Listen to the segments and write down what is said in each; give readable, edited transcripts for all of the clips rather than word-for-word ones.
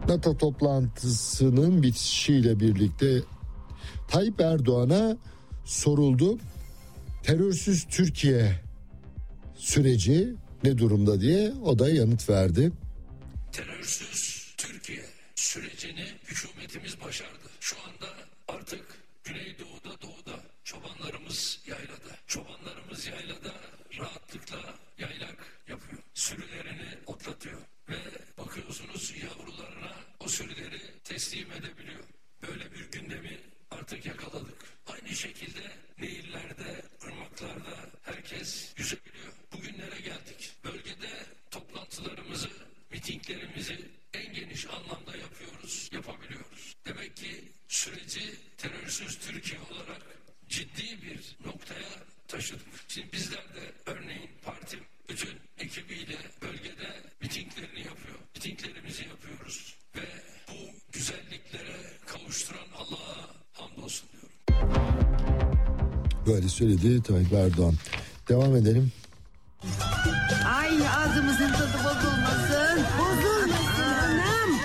NATO toplantısının bitişiyle birlikte Tayyip Erdoğan'a soruldu. Terörsüz Türkiye süreci ne durumda diye, o da yanıt verdi. Terörsüz Türkiye sürecini hükümetimiz başardı. Şu anda artık Güneydoğu'da, doğuda çobanlarımız yaylada. Çobanlarımız yaylada rahatlıkla yaylak yapıyor. Sürülerini otlatıyor ve bakıyorsunuz yavrularına o sürüleri teslim edebiliyor. Böyle bir gündemi artık yakaladık. Aynı şekilde nehirlerde, ırmaklarda herkes yüzebiliyor. Bugünlere geldik. Bölgede toplantılarımızı, mitinglerimizi en geniş anlamda yapabiliyoruz. Demek ki süreci terörsüz Türkiye olarak ciddi bir noktaya taşıdık. Şimdi bizler de örneğin partim bütün ekibiyle bölgede mitinglerini yapıyor. Mitinglerimizi yapıyoruz ve bu güzelliklere kavuşturan Allah'a hamdolsun diyorum. Böyle söyledi Tayyip Erdoğan. Devam edelim. Ay ağzımızın tadı bozulmasın. Bozulmasın anam.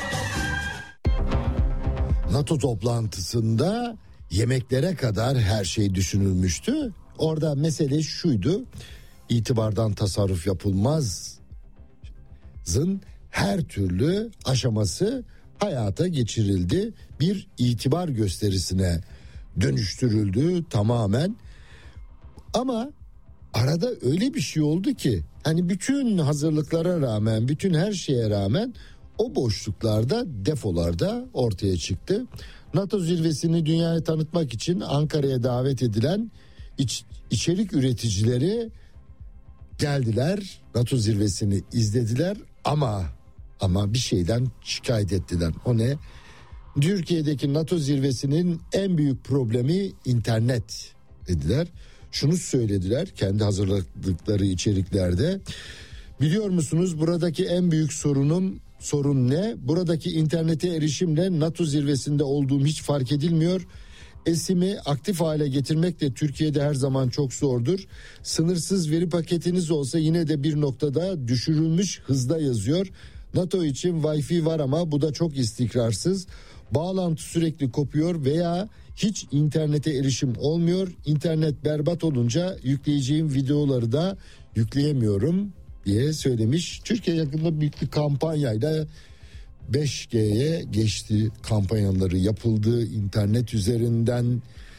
NATO toplantısında yemeklere kadar her şey düşünülmüştü. Orada mesele şuydu: itibardan tasarruf yapılmaz'ın her türlü aşaması hayata geçirildi. Bir itibar gösterisine dönüştürüldü tamamen. Ama arada öyle bir şey oldu ki, hani bütün hazırlıklara rağmen, bütün her şeye rağmen o boşluklarda, defolarda ortaya çıktı. NATO zirvesini dünyaya tanıtmak için Ankara'ya davet edilen içerik üreticileri geldiler, NATO zirvesini izlediler ama bir şeyden şikayet ettiler. O ne? Türkiye'deki NATO zirvesinin en büyük problemi internet dediler. Şunu söylediler kendi hazırladıkları içeriklerde: biliyor musunuz buradaki en büyük sorun ne? Buradaki internete erişimle NATO zirvesinde olduğum hiç fark edilmiyor. ESİM'i aktif hale getirmek de Türkiye'de her zaman çok zordur. Sınırsız veri paketiniz olsa yine de bir noktada düşürülmüş hızda yazıyor. NATO için Wi-Fi var ama bu da çok istikrarsız. Bağlantı sürekli kopuyor veya hiç internete erişim olmuyor. İnternet berbat olunca yükleyeceğim videoları da yükleyemiyorum diye söylemiş. Türkiye yakında büyük bir kampanyayla 5G'ye geçti. Kampanyaları yapıldı. İnternet üzerinden